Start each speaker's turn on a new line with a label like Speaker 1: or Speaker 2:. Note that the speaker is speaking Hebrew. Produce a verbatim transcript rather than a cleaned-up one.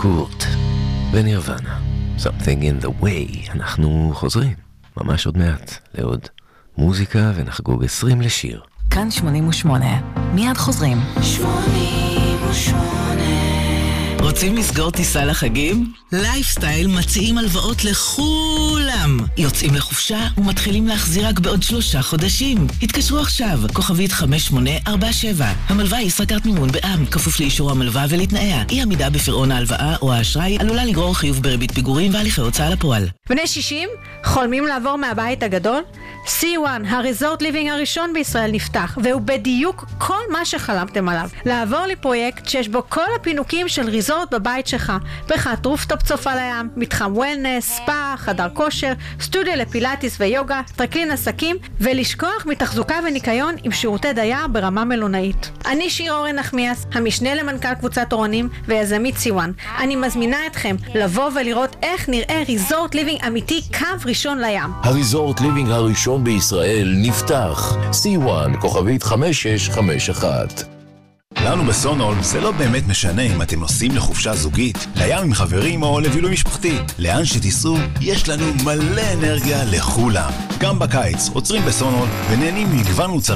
Speaker 1: קורט ונירוונה Something in the way. אנחנו חוזרים ממש עוד מעט לעוד מוזיקה ונחגוג עשרים לשיר.
Speaker 2: כאן שמונים ושמונה, מיד חוזרים.
Speaker 3: שמונים ושמונה.
Speaker 2: רוצים לסגור טיסה לחגים? לייפסטייל מציעים הלוואות לכולם. יוצאים לחופשה ומתחילים להחזיר רק בעוד שלושה חודשים. התקשרו עכשיו, כוכבית חמש שמונה ארבע שבע. המלווה היא ישראכרט מימון בע"מ, כפוף לאישור המלווה ולתנאיה. אי עמידה בפירעון ההלוואה או האשראי עלולה לגרור חיוב בריבית פיגורים והליכי הוצאה לפועל.
Speaker 4: בני שישים, חולמים לעבור מהבית הגדול? סי וואן, הריזורט ליבינג הראשון בישראל נפתח, והוא בדיוק כל מה שחלמתם עליו. לעבור לפרויקט שיש בו כל הפינוקים של ריזורט בבית שלך. בריכת רופטופ צופה לים, מתחם וולנס, ספא, חדר כושר, סטודיו לפילאטיס ויוגה, טרקלין עסקים, ולשכוח מתחזוקה וניקיון עם שירותי דייר ברמה מלונאית. אני שיר אורן נחמיאס, המשנה למנכ"ל קבוצת אורנים ויזמית סי וואן. אני מזמינה אתכם לבוא ולראות איך נראה ריזורט ליבינג אמיתי קו ראשון לים.
Speaker 5: הריזורט ליבינג הראשון בישראל נפתח. סי וואן, כוכבית חמש שש חמש אחת.
Speaker 6: לנו בסונול זה לא באמת משנה אם אתם נוסעים לחופשה זוגית, לים עם חברים או לבילוי משפחתי. לאן שתיסעו, יש לנו מלא אנרגיה לכולם. גם בקיץ עוצרים בסונול ונהנים מגוון מוצרים